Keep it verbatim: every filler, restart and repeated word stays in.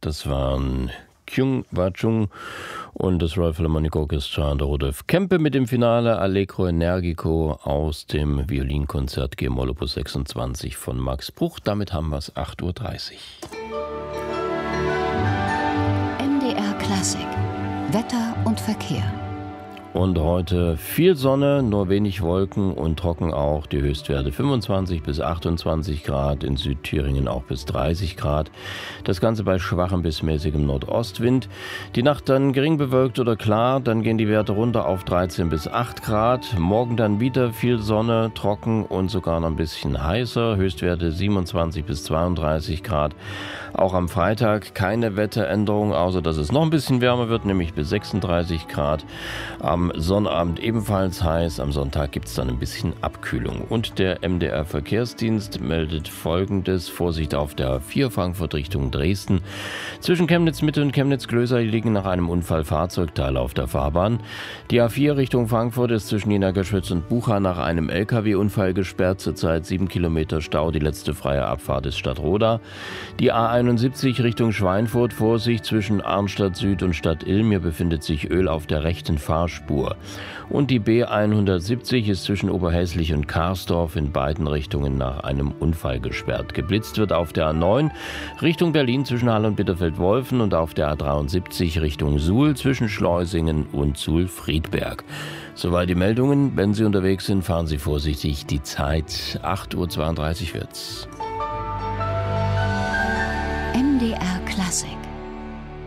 Das waren Kyung Wha-chung und das Royal Philharmonic Orchestra und Rudolf Kempe mit dem Finale Allegro Energico aus dem Violinkonzert G-Moll Opus sechsundzwanzig von Max Bruch. Damit haben wir es acht Uhr dreißig. M D R Klassik. Wetter und Verkehr. Und heute viel Sonne, nur wenig Wolken und trocken auch. Die Höchstwerte fünfundzwanzig bis achtundzwanzig Grad, in Südthüringen auch bis dreißig Grad. Das Ganze bei schwachem bis mäßigem Nordostwind. Die Nacht dann gering bewölkt oder klar, dann gehen die Werte runter auf dreizehn bis acht Grad. Morgen dann wieder viel Sonne, trocken und sogar noch ein bisschen heißer. Höchstwerte siebenundzwanzig bis zweiunddreißig Grad. Auch am Freitag keine Wetteränderung, außer dass es noch ein bisschen wärmer wird, nämlich bis sechsunddreißig Grad. Am Sonnabend ebenfalls heiß, am Sonntag gibt es dann ein bisschen Abkühlung. Und der M D R-Verkehrsdienst meldet Folgendes: Vorsicht auf der A vier Frankfurt Richtung Dresden. Zwischen Chemnitz-Mitte und Chemnitz-Klöser liegen nach einem Unfall Fahrzeugteile auf der Fahrbahn. Die A vier Richtung Frankfurt ist zwischen Niedergeschwitz und Bucha nach einem L K W-Unfall gesperrt. Zurzeit sieben Kilometer Stau, die letzte freie Abfahrt ist Stadtroda. Die A einundsiebzig Richtung Schweinfurt, Vorsicht zwischen Arnstadt Süd und Stadt Ilm. Hier befindet sich Öl auf der rechten Fahrspur. Und die B hundertsiebzig ist zwischen Oberhäslich und Karsdorf in beiden Richtungen nach einem Unfall gesperrt. Geblitzt wird auf der A neun Richtung Berlin zwischen Halle und Bitterfeld-Wolfen und auf der A dreiundsiebzig Richtung Suhl zwischen Schleusingen und Suhl-Friedberg. Soweit die Meldungen. Wenn Sie unterwegs sind, fahren Sie vorsichtig. Die Zeit acht Uhr zweiunddreißig wird's. M D R Klassik.